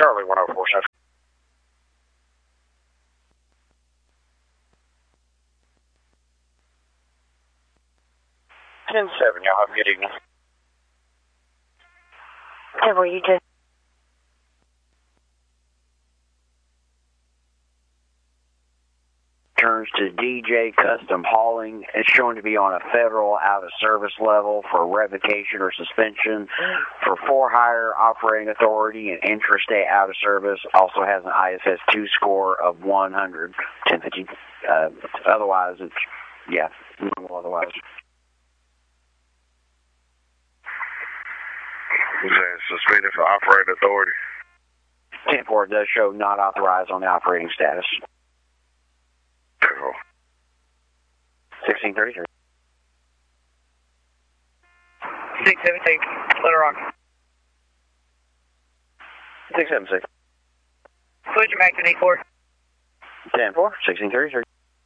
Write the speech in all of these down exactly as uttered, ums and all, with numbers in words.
Charlie one oh four seven. ten seven, y'all have a good evening. Hey, were you just... Turns to D J Custom Hauling. It's shown to be on a federal out-of-service level for revocation or suspension for for-hire operating authority and intrastate out-of-service. Also has an I S S two score of one hundred. ten fifty. Uh, otherwise, it's, yeah, normal otherwise. Was that suspended for operating authority? ten four does show not authorized on the operating status. sixteen thirty-three. six seven six, Little Rock. six seven six. Switch back to D four. ten four, sixteen thirty-three.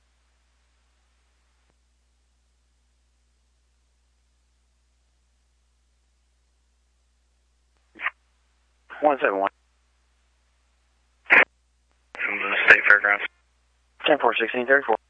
one seven one. From the State Fairgrounds. ten four, sixteen thirty-four.